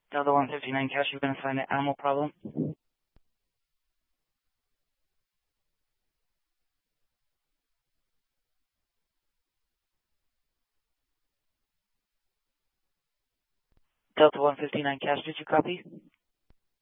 Delta 159 Cash, you've been assigned an animal problem. Delta 159 Cash, did you copy?